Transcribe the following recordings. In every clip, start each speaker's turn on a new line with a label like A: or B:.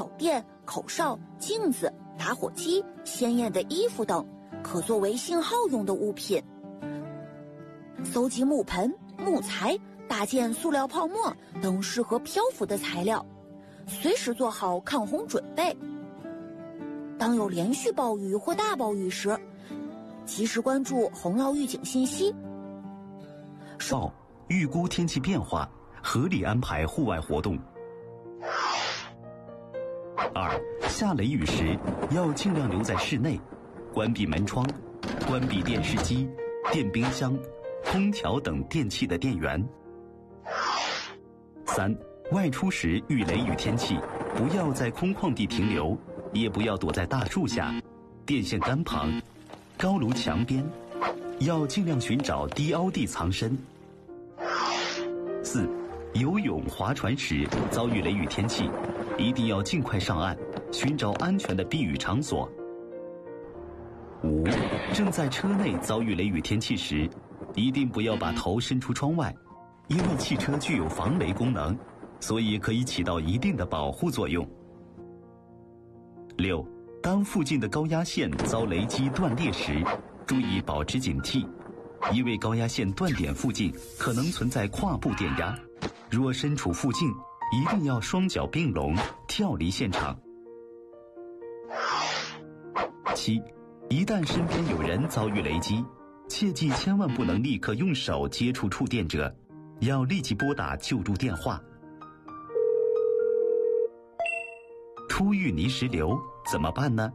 A: 手电、口哨、镜子、打火机、鲜艳的衣服等可作为信号用的物品。搜集木盆、木材，搭建塑料泡沫等适合漂浮的材料，随时做好抗洪准备。当有连续暴雨或大暴雨时，及时关注洪涝预警信息。
B: 预估天气变化，合理安排户外活动。2. 下雷雨时要尽量留在室内，关闭门窗，关闭电视机、电冰箱、空调等电器的电源。3. 外出时遇雷雨天气，不要在空旷地停留，也不要躲在大树下、电线杆旁、高炉墙边，要尽量寻找低凹地藏身。4. 游泳、划船时遭遇雷雨天气，一定要尽快上岸，寻找安全的避雨场所。5. 正在车内遭遇雷雨天气时，一定不要把头伸出窗外，因为汽车具有防雷功能，所以可以起到一定的保护作用。6. 当附近的高压线遭雷击断裂时，注意保持警惕，因为高压线断点附近可能存在跨步电压，若身处附近，一定要双脚并拢，跳离现场。7. 一旦身边有人遭遇雷击，切记千万不能立刻用手接触触电者，要立即拨打救助电话。突遇泥石流怎么办呢？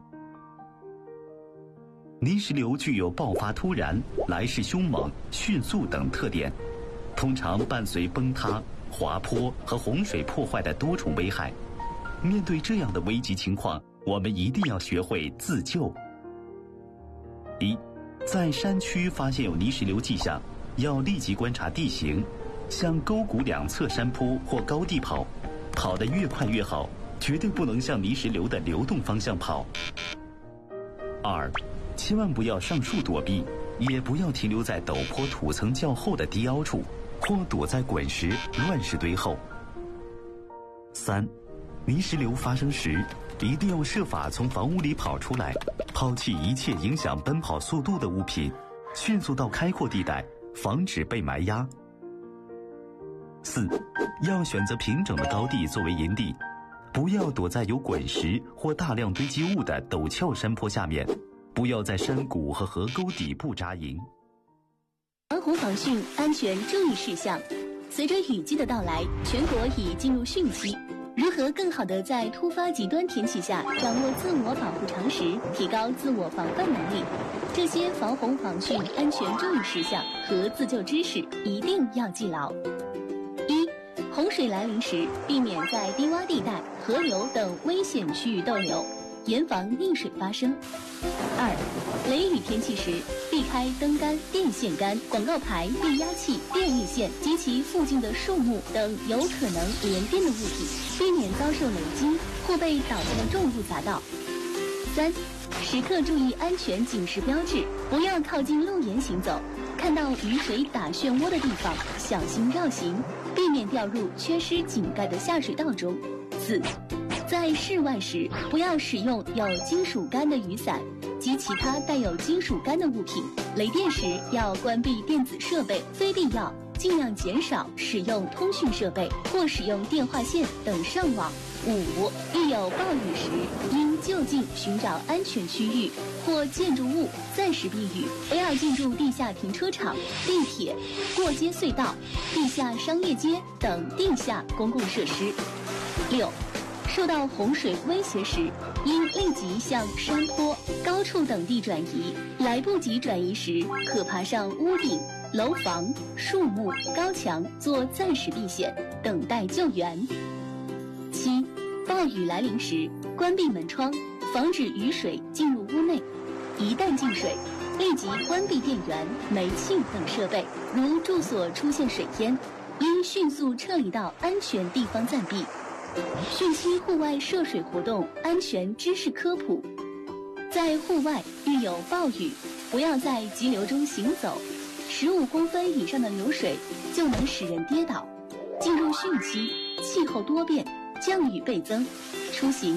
B: 泥石流具有爆发突然、来势凶猛、迅速等特点，通常伴随崩塌、滑坡和洪水破坏的多重危害。面对这样的危急情况，我们一定要学会自救。1. 在山区发现有泥石流迹象，要立即观察地形，向沟谷两侧山坡或高地跑，跑得越快越好，绝对不能向泥石流的流动方向跑。2. 千万不要上树躲避，也不要停留在陡坡土层较厚的低凹处，或躲在滚石、乱石堆后。3. 泥石流发生时，一定要设法从房屋里跑出来，抛弃一切影响奔跑速度的物品，迅速到开阔地带，防止被埋压。4. 要选择平整的高地作为营地，不要躲在有滚石或大量堆积物的陡峭山坡下面，不要在山谷和河沟底部扎营。
C: 防洪防汛安全注意事项。随着雨季的到来，全国已进入汛期。如何更好地在突发极端天气下掌握自我保护常识，提高自我防范能力？这些防洪防汛安全注意事项和自救知识一定要记牢。1. 洪水来临时，避免在低洼地带、河流等危险区域逗留，严防溺水发生。2. 雷雨天气时，避开灯杆、电线杆、广告牌、变压器、电力线及其附近的树木等有可能连电的物体，避免遭受雷击或被倒下的重物砸到。3. 时刻注意安全警示标志，不要靠近路沿行走，看到雨水打漩涡的地方，小心绕行，避免掉入缺失井盖的下水道中。4. 在室外时，不要使用有金属杆的雨伞及其他带有金属杆的物品。雷电时要关闭电子设备，非必要尽量减少使用通讯设备或使用电话线等上网。5. 遇有暴雨时，应就近寻找安全区域或建筑物暂时避雨，不要进入地下停车场、地铁、过街隧道、地下商业街等地下公共设施。6. 受到洪水威胁时，应立即向山坡、高处等地转移，来不及转移时，可爬上屋顶、楼房、树木、高墙做暂时避险，等待救援。7. 暴雨来临时，关闭门窗，防止雨水进入屋内。一旦进水，立即关闭电源、煤气等设备。如住所出现水淹，应迅速撤离到安全地方暂避。汛期户外涉水活动安全知识科普：在户外遇有暴雨，不要在急流中行走，15公分以上的流水就能使人跌倒。进入汛期，气候多变，降雨倍增，出行